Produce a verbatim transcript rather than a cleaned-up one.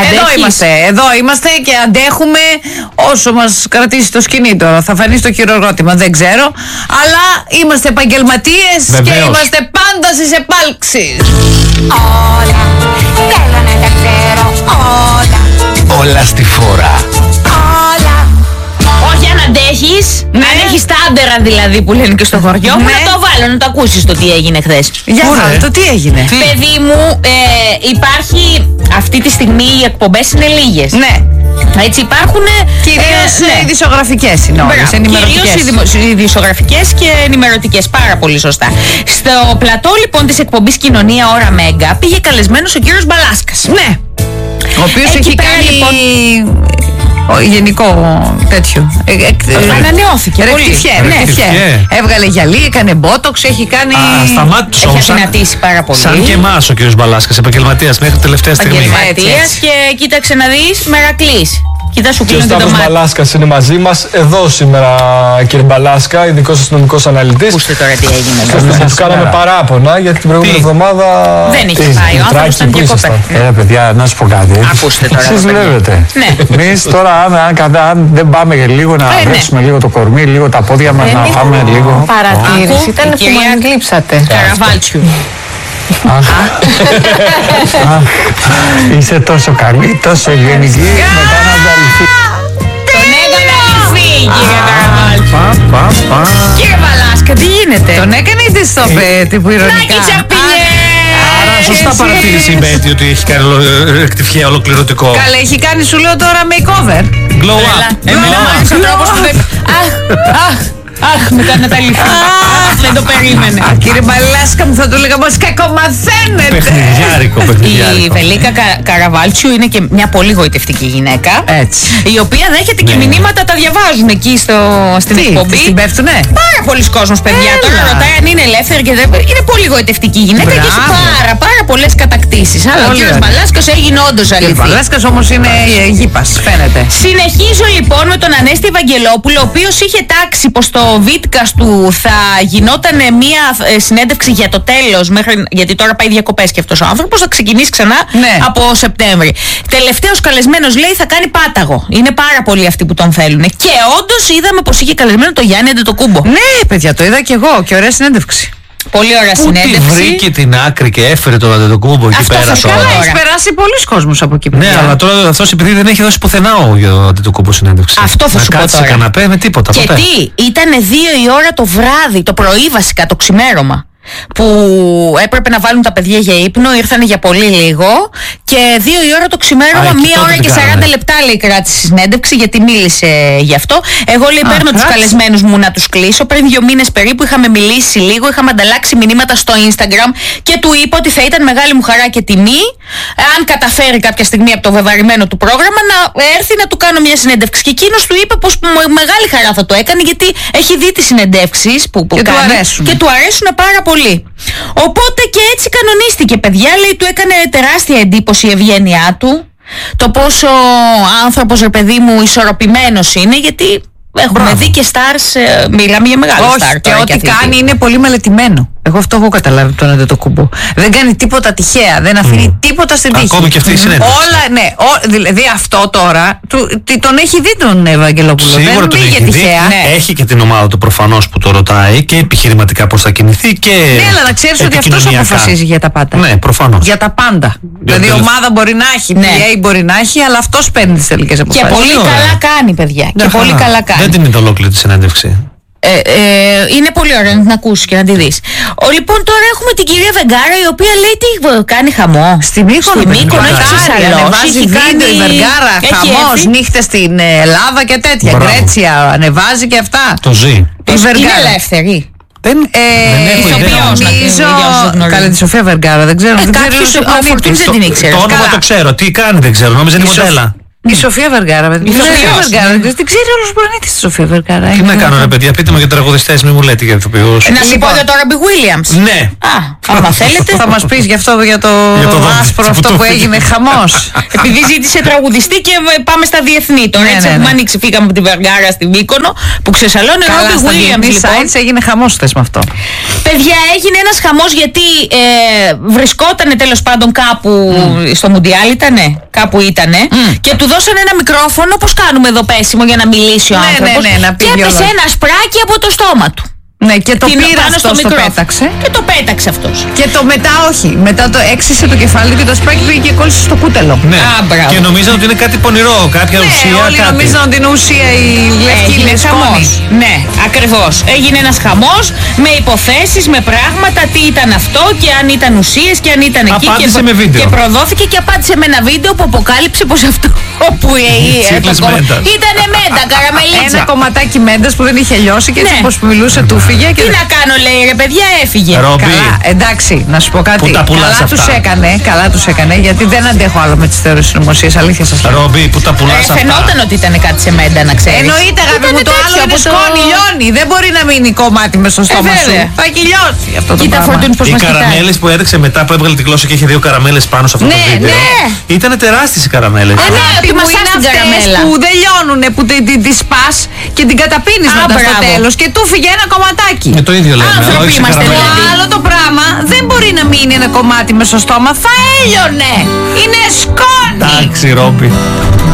Εδώ είμαστε, εδώ είμαστε και αντέχουμε όσο μας κρατήσει το σκηνή τώρα. Θα φανεί στο χειροκρότημα, δεν ξέρω. Αλλά είμαστε επαγγελματίες και είμαστε πάντα στις επάλξεις. Όλα, θέλω να τα ξέρω όλα. Όλα στη φορά. Όλα. Όχι αν αντέχεις, Ναι. αν έχεις τάντερα δηλαδή που λένε και στο χωριό μου, Ναι. να το βάλω να το ακούσεις το τι έγινε χθες. Για Ωραία. βάλτε το, τι έγινε. Παιδί μου, ε, υπάρχει αυτή τη στιγμή οι εκπομπές είναι λίγες. Ναι, Έτσι υπάρχουν. κυρίως ε, ναι. οι ειδησιογραφικές είναι όλες, Μπράβο, ενημερωτικές. κυρίως οι δημο- οι ειδησιογραφικές και ενημερωτικές. Πάρα πολύ σωστά. Στο πλατό λοιπόν της εκπομπής Κοινωνία Ώρα Μέγκα πήγε καλεσμένος ο κύριος Μπαλάσκας. Ναι, ο οποίος Εκεί έχει πέρα, κάνει λοιπόν, ο, γενικό τέτοιο. Ε, ε, Ανανεώθηκε πολύ. Ρεκτιφιέ, ναι, Ρεκτιφιέ. ρεκτιφιέ. Έβγαλε γυαλί, έκανε μπότοξ, έχει κάνει. Α, σταμάτησε Έχει όμως. σαν- αδυνατήσει πάρα πολύ. Σαν και εμάς ο κύριος Μπαλάσκας, επαγγελματίας μέχρι τελευταία στιγμή. Επαγγελματίας Έτσι, και κοίταξε να δεις, μερακλής. Κοίτα σου Και ο κλείνω την Σταύρος ντομάτα. Μπαλάσκας είναι μαζί μας εδώ σήμερα, κύριε Μπαλάσκα, ειδικός αστυνομικός αναλυτής. Ακούστε τώρα τι έγινε εδώ. Σας του κάναμε παράπονα γιατί την προηγούμενη Τι? εβδομάδα. Δεν είχε Τι, πάει, ο Τράκη, άνθρωπος ήταν πού διακοπές. ήσασταν? Ε, παιδιά, να σου πω κάτι. Ακούστε τώρα, Εσείς ρε παιδιά. δουλεύετε. Ναι. Εμείς τώρα, αν, αν, κατά- αν δεν πάμε και λίγο να ναι. βρέξουμε λίγο το κορμί, λίγο τα πόδια μας, να φάμε λίγο. Παρατήρηση Ακού, ήταν η που κυρία- μας γλύψατε. Καραβάλτσιου. Είσαι τόσο καλή, τόσο ευγενική. Μετά να ζαλιστεί. Τον έκανε αληθή, κύριε Καραβάλτσιου. Πα, πα, πα. Κύριε Βαλάσκα, τι γίνεται. Τον έκανε ή τη το είπε τύπου ηρωνικά. Νάκη Τσαπινιέ. Άρα σωστά παρατήρησε η Μπέτη ότι έχει κάνει ρεκτιφιέ ολοκληρωτικό. Καλά, έχει κάνει σου λέω τώρα makeover. Glow Έλα. up. Εμένα μου άρεσε ο τρόπος που δεν... Αχ, αχ, αχ, μετά να τα λυθεί. Αχ, δεν το περίμενε. Α, κύριε Μπαλάσκα μου, θα του έλεγα πως κακομαθαίνετε. Παιχνιδιάρικο, Η παιχνιδιάρικο. Βελίκα Κα- Καραβάλτσιου είναι και μια πολύ γοητευτική γυναίκα. Έτσι. Η οποία δέχεται και Ναι. μηνύματα, τα διαβάζουν εκεί στο, στην Τι, εκπομπή. την πέφτουνε. Πάρα πολλοί κόσμος, παιδιά. Έλα. Τώρα ρωτάει αν είναι ελεύθερη και δεν. Είναι πολύ γοητευτική γυναίκα και έχει Μπράβο. πάρα, πάρα πολλές κατακτήσεις. Αλλά ο Πολύ κύριος ωραία. Μπαλάσκας έγινε όντως Κύριε αληθή. Μπαλάσκας όμως είναι ε, γήπας, φαίνεται. Συνεχίζω λοιπόν με τον Ανέστη Ευαγγελόπουλο, ο οποίος είχε τάξει πως το βίτκας του θα γινόταν μια ε, συνέντευξη για το τέλος, μέχρι, γιατί τώρα πάει διακοπές και αυτός ο άνθρωπος, θα ξεκινήσει ξανά Ναι. από Σεπτέμβρη. Τελευταίος καλεσμένος λέει θα κάνει πάταγο. Είναι πάρα πολλοί αυτοί που τον θέλουν. Και όντως είδαμε πως είχε καλεσμένο το Γιάννη Αντετοκούμπο. Ναι, παιδιά, το είδα κι εγώ και ωραία συνέντευξη. Πολύ ωραία Πού τη συνέντευξη. βρήκε την άκρη και έφερε τον Αντετοκούμπο εκεί Αυτό πέρα θα σου τώρα. πω. Καλά, Τώρα. έχει περάσει πολλοί κόσμος από εκεί. Ναι, παιδιά. αλλά τώρα αυτός επειδή δεν έχει δώσει πουθενά ο Αντετοκούμπο συνέντευξη. Αυτό θα να σου πω κάτσει σε τώρα. καναπέ με τίποτα. Και ποτέ. τι, ήταν δύο η ώρα το βράδυ, το πρωί βασικά, το ξημέρωμα, που έπρεπε να βάλουν τα παιδιά για ύπνο, ήρθανε για πολύ λίγο και δύο η ώρα το ξημέρωμα, Α, εκεί μία τότε ώρα την και κάνανε. σαράντα λεπτά λέει κράτησε η συνέντευξη γιατί μίλησε γι' αυτό. Εγώ λέει Α, παίρνω τους κράτησε. καλεσμένους μου να τους κλείσω. Πριν δύο μήνες περίπου είχαμε μιλήσει λίγο, είχαμε ανταλλάξει μηνύματα στο Instagram και του είπα ότι θα ήταν μεγάλη μου χαρά και τιμή αν καταφέρει κάποια στιγμή από το βεβαρημένο του πρόγραμμα να έρθει να του κάνω μια συνέντευξη. Και εκείνος του είπε πως με μεγάλη χαρά θα το έκανε γιατί έχει δει τις συνεντεύξεις που, που Και του κάνει αρέσουν. και του αρέσουν πάρα πολύ. Οπότε και έτσι κανονίστηκε, παιδιά. Λέει, του έκανε τεράστια εντύπωση η ευγένειά του. Το πόσο άνθρωπος, ρε παιδί μου, ισορροπημένος είναι, γιατί έχουμε Μπράβο. δει και stars, ε, μιλάμε για μεγάλο Όχι, star. και τώρα ό,τι αυτή τη- κάνει είναι πολύ μελετημένο. Εγώ αυτό έχω καταλάβει τον Αντετοκούμπο. Δεν κάνει τίποτα τυχαία, δεν αφήνει τίποτα στην τύχη. Ακόμη και αυτή η συνέντευξη. Όλα, ναι, ό, δηλαδή αυτό τώρα του, τι- τον έχει δει τον Ευαγγελόπουλο. Σίγουρα δεν τον πήγε έχει δει. τυχαία. Ναι. Έχει και την ομάδα του προφανώς που το ρωτάει και επιχειρηματικά πώς θα κινηθεί και. Ναι, αλλά να ξέρεις ότι αυτός επικοινωνιακά. αποφασίζει για τα πάντα. Ναι, προφανώς. Για τα πάντα. Δηλαδή η τέλος. ομάδα μπορεί να έχει, Ναι. πι έι μπορεί να έχει, αλλά αυτός παίρνει τις τελικές Και αποφάσεις. πολύ ωραία. καλά κάνει, παιδιά. Ναι, Και πολύ Α, καλά κάνει. Δεν την είδε ολόκληρη τη συνέντευξη. Ε, ε, είναι πολύ ωραία να την ακούσει και να τη δεις. Ο, λοιπόν, τώρα έχουμε την κυρία Βεγγάρα, η οποία λέει τι ε, κάνει χαμό. Στη Μύκονο, Στη Μύκονο έχει ξεσαλώσει, ανεβάζει έχει βίντεο η κάνει- Βεργάρα, έχει χαμός, έρθει. νύχτες στην Ελλάδα και τέτοια. Μπράβο. Γκρέτσια ανεβάζει και αυτά. Το ζει. Η Είναι Βεργάρα. ελεύθερη. Δεν, Ε, δεν έχω ιδέα. ηθοποιός, να την- νομίζω. για όσους δεν γνωρίζουν. Καλά, τη Σοφία Βεργάρα, δεν ξέρω. Ε, δεν ξέρω κάποιος, σε ο πλανήτη. Φορτούνης δεν την ήξερε. Το όνομα Καλά. το ξέρω. Τι κάνει δεν ξέρω. Νόμιζα είναι Η Σοφ- μοντέλα. Η Σοφία Βεργάρα, παιδί. Η Σοφία Βεργάρα. Δεν ξέρει όλο ο πλανήτη τη Σοφία Βεργάρα. Τι να κάνω, ρε παιδιά, πείτε μου για τραγουδιστές, μην μου λέτε για ηθοποιούς. Να σου πω για το Ρόμπι Williams. Ναι. Α, άμα θέλετε. Θα μα πει γι' αυτό για το Για το δόντιο άσπρο που αυτό το που φύγει. έγινε χαμό. Επειδή ζήτησε τραγουδιστή και πάμε στα διεθνή. Τώρα Ναι, έτσι ναι, έχουμε ναι. ανοίξει, φύγαμε από τη Βεργάρα στην Μύκονο που ξεσαλώνει ο Καλά, Ρόμπι στα Williams. διεθνή Λοιπόν. sites έγινε χαμό χθε με αυτό. Παιδιά, έγινε ένας χαμός γιατί ε, βρισκότανε τέλος πάντων κάπου στο Μουντιάλ, ήτανε, κάπου ήτανε και του δώσανε ένα μικρόφωνο, όπως κάνουμε εδώ πέσιμο για να μιλήσει ο Ναι, άνθρωπος ναι, ναι, να πει και δυο έπεσε λόγια. ένα σπράκι από το στόμα του. Ναι, και το Την- πήρε πάνω αυτό, στο το μικρόφωνο. πέταξε. Και το πέταξε αυτός. Και το μετά όχι. Μετά το έξισε το κεφάλι και το σπράκι πήγε και κόλλησε στο κούτελο. Ναι. Α, μπράβο. Και νομίζαν ότι είναι κάτι πονηρό, κάποια Ναι, ουσία, όλοι κάτι. νομίζαν ότι είναι ουσία η λευκή Έγινε λευκόνη. χαμός. Ναι, ακριβώς. Έγινε ένας χαμός με υποθέσεις, με πράγματα, τι ήταν αυτό και αν ήταν ουσίες και αν ήταν εκεί. Απάντησε και, με βίντεο. Και προδόθηκε και απάντησε με ένα βίντεο που αποκάλυψε πως αυτό που Τσίκλες μέντα. ήτανε μέντα, καραμελίτσα. Ένα κομματάκι μέντα που δεν είχε λιώσει και έτσι Ναι. όπως μιλούσε του φύγε. Τι να κάνω, λέει, ρε παιδιά, έφυγε. Ρόμπι. Καλά, εντάξει, να σου πω κάτι. Που τα πουλάς καλά αυτά. τους έκανε, καλά τους έκανε, γιατί δεν αντέχω άλλο με τις θεωρίες συνωμοσίες, αλήθεια σας λέω. Ρόμπι, που τα Ε, πουλάς αυτά. φαινόταν ότι ήταν κάτι σε μέντα, να ξέρεις. Εννοείται, αγάπη Ήτανε μου, το τέτοιο άλλο είναι από το- σκόνη, λιώνει. Δεν μπορεί να μείνει κομμάτι μες στο στόμα σου. βέβαια. Θα κυλιώσει αυτό το Κοίτα, πράγμα. Φορτούνη, πως Οι μας κοιτάει. καραμέλες που έδειξε μετά που έβγαλε τη γλώσσα και είχε δύο καραμέλες πάνω σε αυτό Ναι, το βίντεο. ναι. Ήτανε τεράστιες οι καραμέλες. Α, ναι, Αγάπη ότι μου, μασάς είναι την αυτές καραμέλα. που δεν λιώνουνε, που τη, τη, τη σπάς και την καταπίνεις Α, μετά στο μπράβο. τέλος και του φύγε ένα κομματάκι. Ε, το ίδιο λέμε, αλλά Άνθρωποι όχι σε είμαστε, Το καραμέλες. δηλαδή. άλλο το πράγμα δεν μπορεί να μείνει ένα κομμάτι μες στο στόμα, θα έλειωνε. Είναι σκόνη. Εντάξει, Ρόμπι.